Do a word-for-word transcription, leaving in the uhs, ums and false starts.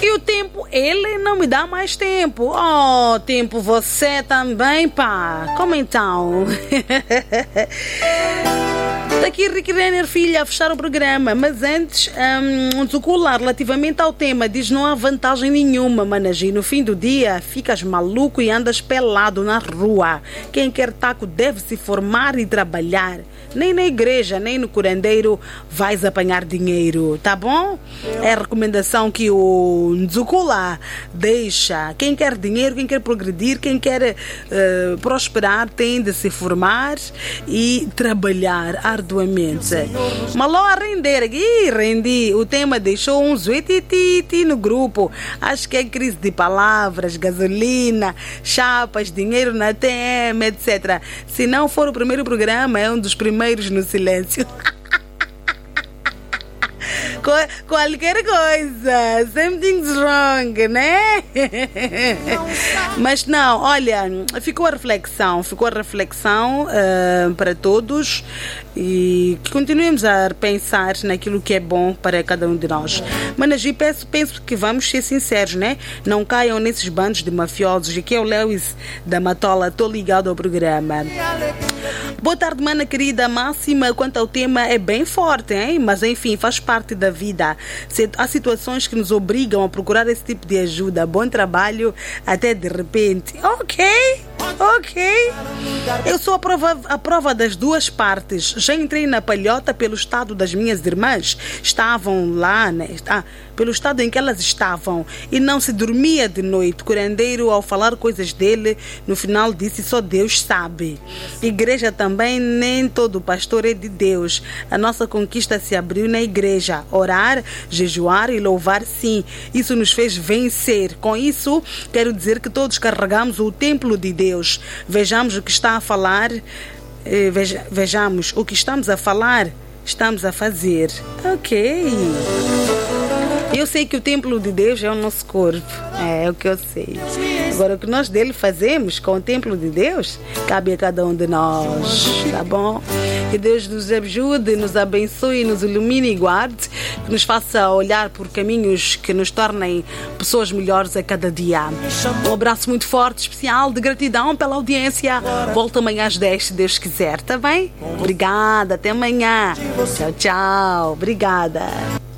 E o tempo, ele não me dá mais tempo. Oh, tempo, você também, pá. Como então? Está aqui Rick Renner, filha, a fechar o programa. Mas antes, um, um desocular relativamente ao tema. Diz, não há vantagem nenhuma, Managi. No fim do dia, ficas maluco e andas pelado na rua. Quem quer taco deve se formar e trabalhar. Nem na igreja, nem no curandeiro vais apanhar dinheiro, tá bom? É a recomendação que o Nzukula deixa. Quem quer dinheiro, quem quer progredir, quem quer uh, prosperar, tem de se formar e trabalhar arduamente. Maló a render aqui, rendi. O tema deixou um zuetititi no grupo. Acho que é crise de palavras, gasolina, chapas, dinheiro na T M, etcétera. Se não for o primeiro programa, é um dos primeiros no silêncio. Qualquer coisa, something's wrong, né? Mas não, olha, ficou a reflexão, ficou a reflexão uh, para todos e que continuemos a pensar naquilo que é bom para cada um de nós. Mas penso, penso que vamos ser sinceros, né? Não caiam nesses bandos de mafiosos. Aqui é o Lewis da Matola, estou ligado ao programa. Boa tarde, mana querida. Máxima quanto ao tema é bem forte, hein? Mas enfim, faz parte da vida. Há situações que nos obrigam a procurar esse tipo de ajuda. Bom trabalho, até de repente. Ok, ok. Eu sou a prova, a prova das duas partes. Já entrei na palhota pelo estado das minhas irmãs. Estavam lá, né? Ah, pelo estado em que elas estavam. E não se dormia de noite. Curandeiro, ao falar coisas dele, no final disse, só Deus sabe. Igreja também, nem todo pastor é de Deus. A nossa conquista se abriu na igreja. Orar, jejuar e louvar, sim. Isso nos fez vencer. Com isso, quero dizer que todos carregamos o templo de Deus. Vejamos o que está a falar. Veja, vejamos o que estamos a falar. Estamos a fazer. Ok. Eu sei que o templo de Deus é o nosso corpo. É, é o que eu sei. Agora, o que nós dele fazemos com o templo de Deus, cabe a cada um de nós. Tá bom? Que Deus nos ajude, nos abençoe, nos ilumine e guarde. Que nos faça olhar por caminhos que nos tornem pessoas melhores a cada dia. Um abraço muito forte, especial, de gratidão pela audiência. Volto amanhã às dez, se Deus quiser. Tá bem? Obrigada. Até amanhã. Tchau, tchau. Obrigada.